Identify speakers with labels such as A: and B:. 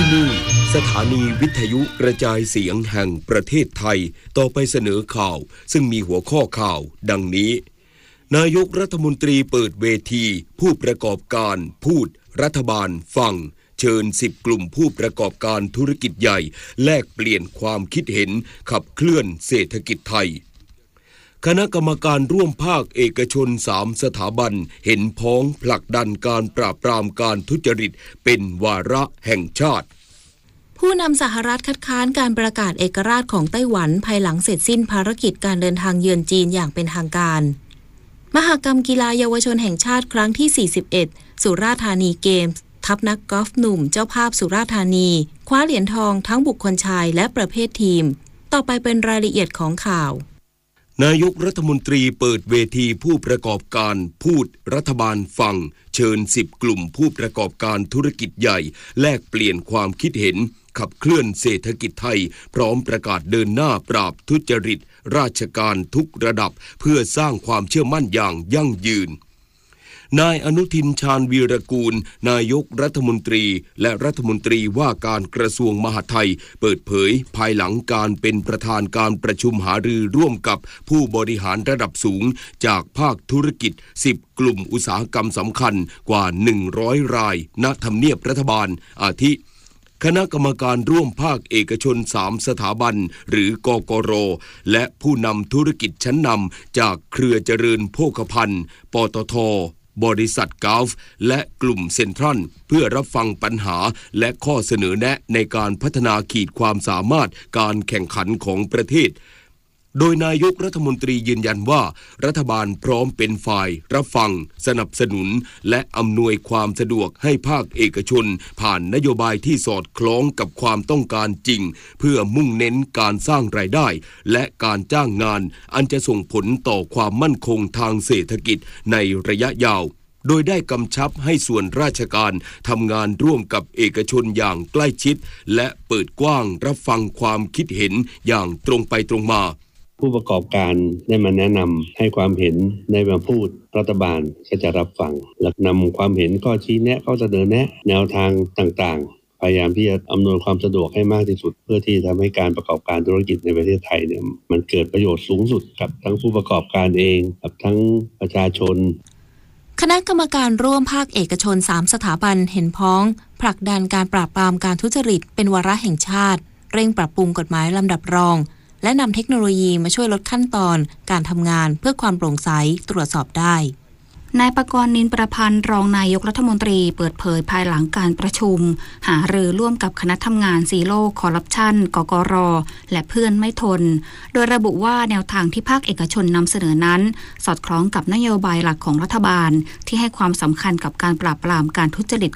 A: นี่สถานีวิทยุกระจายเสียงแห่งประเทศไทยต่อไปเสนอข่าวซึ่งมีหัวข้อข่าวดังนี้นายกรัฐมนตรีเปิดเวทีผู้ประกอบการพูดรัฐบาลฟังเชิญ10กลุ่มผู้ประกอบการธุรกิจใหญ่แลกเปลี่ยนความคิดเห็นขับเคลื่อนเศรษฐกิจไทยคณะกรรมการร่วมภาคเอกชน3สถาบันเห็นพ้องผลักดันการปราบปรามการทุจริตเป็นวาระแห่งชาติ
B: ผู้นำสหรัฐคัดค้านการประกาศเอกราชของไต้หวันภายหลังเสร็จสิ้นภารกิจการเดินทางเยือนจีนอย่างเป็นทางการมหกรรมกีฬาเยาวชนแห่งชาติครั้งที่41สุราษฎร์ธานีเกมส์ทัพนักกอล์ฟหนุ่มเจ้าภาพสุราษฎร์ธานีคว้าเหรียญทองทั้งบุคคลชายและประเภททีมต่อไปเป็นรายละเอียดของข่าวน
A: ายกรัฐมนตรีเปิดเวทีผู้ประกอบการพูดรัฐบาลฟังเชิญ10กลุ่มผู้ประกอบการธุรกิจใหญ่แลกเปลี่ยนความคิดเห็นขับเคลื่อนเศรษฐกิจไทยพร้อมประกาศเดินหน้าปราบทุจริตราชการทุกระดับเพื่อสร้างความเชื่อมั่นอย่างยั่งยืนนายอนุทินชาญวีรกูลนายกรัฐมนตรีและรัฐมนตรีว่าการกระทรวงมหาดไทยเปิดเผยภายหลังการเป็นประธานการประชุมหารือร่วมกับผู้บริหารระดับสูงจากภาคธุรกิจ10กลุ่มอุตสาหกรรมสำคัญกว่า100รายณทำเนียบรัฐบาลอาทิคณะกรรมการร่วมภาคเอกชน3สถาบันหรือกกร.และผู้นำธุรกิจชั้นนำจากเครือเจริญโภคภัณฑ์ปตท.บริษัทกอล์ฟและกลุ่มเซ็นทรัลเพื่อรับฟังปัญหาและข้อเสนอแนะในการพัฒนาขีดความสามารถการแข่งขันของประเทศโดยนายกรัฐมนตรียืนยันว่ารัฐบาลพร้อมเป็นฝ่ายรับฟังสนับสนุนและอำนวยความสะดวกให้ภาคเอกชนผ่านนโยบายที่สอดคล้องกับความต้องการจริงเพื่อมุ่งเน้นการสร้างรายได้และการจ้างงานอันจะส่งผลต่อความมั่นคงทางเศรษฐกิจในระยะยาวโดยได้กำชับให้ส่วนราชการทำงานร่วมกับเอกชนอย่างใกล้ชิดและเปิดกว้างรับฟังความคิดเห็นอย่างตรงไปตรงมา
C: ผู้ประกอบการได้มาแนะนำให้ความเห็นได้มาพูดรัฐบาลก็จะรับฟังและนำความเห็นข้อชี้แนะข้อเสนอแนะแนวทางต่างๆพยายามที่จะอำนวยความสะดวกให้มากที่สุดเพื่อที่ทำให้การประกอบการธุรกิจในประเทศไทยเนี่ยมันเกิดประโยชน์สูงสุดกับทั้งผู้ประกอบการเองกับทั้งประชาชน
B: คณะกรรมการร่วมภาคเอกชน3สถาบันเห็นพ้องผลักดันการปราบปรามการทุจริตเป็นวาระแห่งชาติเร่งปรับปรุงกฎหมายลำดับรองและนำเทคโนโลยีมาช่วยลดขั้นตอนการทำงานเพื่อความโปร่งใสตรวจสอบได้นายปกรณ์ นินประพันธ์รองนายกรัฐมนตรีเปิดเผยภายหลังการประชุมหารือร่วมกับคณะทำงานซีโร่คอร์รัปชันกกร.และเพื่อนไม่ทนโดยระบุว่าแนวทางที่ภาคเอกชนนำเสนอนั้นสอดคล้องกับนโยบายหลักของรัฐบาลที่ให้ความสำคัญกับการปราบปรามการทุจริต